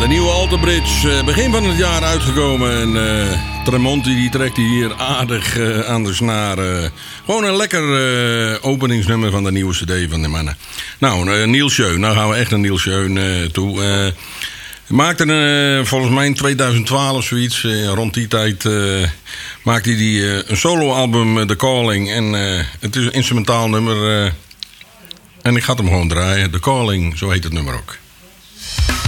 De nieuwe Alter Bridge, begin van het jaar uitgekomen. En Tremonti die trekt hier aardig aan de snaar. Gewoon een lekker openingsnummer van de nieuwe cd van de mannen. Nou, Neil Schon, nou gaan we echt naar Neil Schon toe. Maakte volgens mij in 2012 zoiets, rond die tijd maakte hij een soloalbum The Calling. En het is een instrumentaal nummer en ik ga het hem gewoon draaien. The Calling, zo heet het nummer ook.